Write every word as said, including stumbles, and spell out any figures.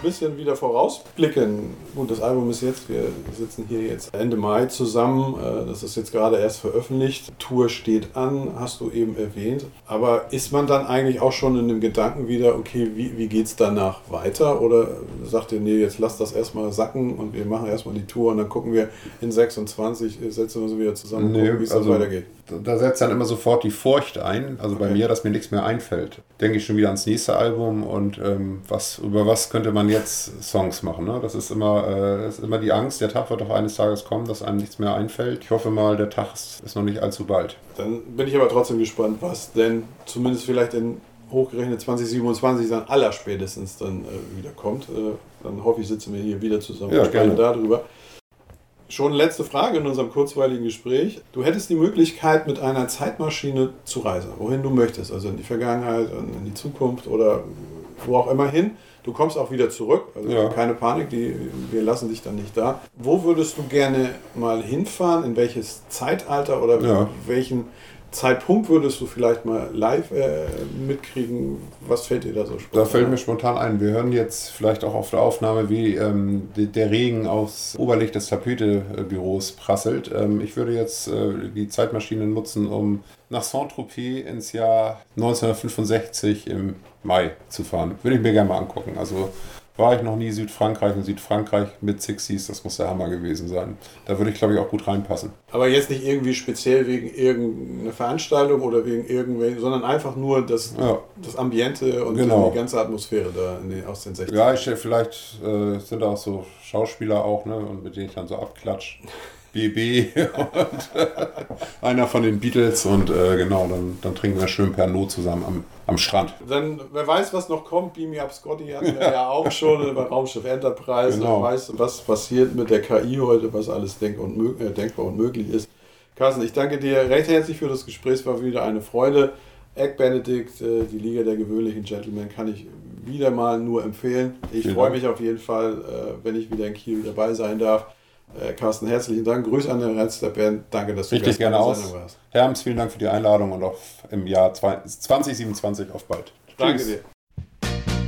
bisschen wieder vorausblicken. Gut, das Album ist jetzt, wir sitzen hier jetzt Ende Mai zusammen. Das ist jetzt gerade erst veröffentlicht. Tour steht an, hast du eben erwähnt. Aber ist man dann eigentlich auch schon in dem Gedanken wieder, okay, wie, wie geht es danach weiter? Oder sagt ihr, nee, jetzt lass das erstmal sacken und wir machen erstmal die Tour und dann gucken wir in sechsundzwanzig, setzen wir uns wieder zusammen und nee, gucken, wie es also dann weitergeht. Da setzt dann immer sofort die Furcht ein, also okay. Bei mir, dass mir nichts mehr einfällt. Denke ich schon wieder ans nächste Album und ähm, was, über was könnte man jetzt Songs machen. Ne? Das ist immer, äh, das ist immer die Angst, der Tag wird doch eines Tages kommen, dass einem nichts mehr einfällt. Ich hoffe mal, der Tag ist noch nicht allzu bald. Dann bin ich aber trotzdem gespannt, was denn zumindest vielleicht in hochgerechnet zwanzig siebenundzwanzig dann allerspätestens dann äh, wieder kommt. Äh, dann hoffe ich, sitzen wir hier wieder zusammen ja, und sprechen gerne. darüber. Schon letzte Frage in unserem kurzweiligen Gespräch. Du hättest die Möglichkeit, mit einer Zeitmaschine zu reisen, wohin du möchtest, also in die Vergangenheit, in die Zukunft oder wo auch immer hin. Du kommst auch wieder zurück, also ja. Keine Panik, die, wir lassen dich dann nicht da. Wo würdest du gerne mal hinfahren, in welches Zeitalter oder ja. welchen Zeitpunkt würdest du vielleicht mal live äh, mitkriegen? Was fällt dir da so spontan? Da fällt mir spontan ein. Wir hören jetzt vielleicht auch auf der Aufnahme, wie ähm, die, der Regen aufs Oberlicht des Tapete-Büros prasselt. Ähm, ich würde jetzt äh, die Zeitmaschine nutzen, um nach Saint-Tropez ins Jahr neunzehnhundertfünfundsechzig im Mai zu fahren. Würde ich mir gerne mal angucken. Also war ich noch nie Südfrankreich und Südfrankreich mit Sixties, das muss der Hammer gewesen sein. Da würde ich, glaube ich, auch gut reinpassen. Aber jetzt nicht irgendwie speziell wegen irgendeiner Veranstaltung oder wegen irgendwelchen, sondern einfach nur das, ja. das Ambiente und genau. die ganze Atmosphäre da in den, aus den sechzigern. Ja, ich, vielleicht äh, sind da auch so Schauspieler auch, ne, und mit denen ich dann so abklatsche. B B und äh, einer von den Beatles und äh, genau, dann, dann trinken wir schön Pernod zusammen am, am Strand. Dann, wer weiß, was noch kommt, Beam Me Up Scotty hatten wir ja, ja auch schon bei Raumschiff Enterprise. Genau. Wer weiß, was passiert mit der K I heute, was alles denk und mög- äh, denkbar und möglich ist. Carsten, ich danke dir recht herzlich für das Gespräch, es war wieder eine Freude. Egg Benedict, äh, die Liga der gewöhnlichen Gentlemen, kann ich wieder mal nur empfehlen. Ich freue mich auf jeden Fall, äh, wenn ich wieder in Kiel dabei sein darf. Äh, Carsten, herzlichen Dank. Grüß an den Rest der Band. Danke, dass du Richtig gerne aus. warst. Herms, vielen Dank für die Einladung und auf im Jahr zwanzig siebenundzwanzig auf bald. Danke Tschüss. dir.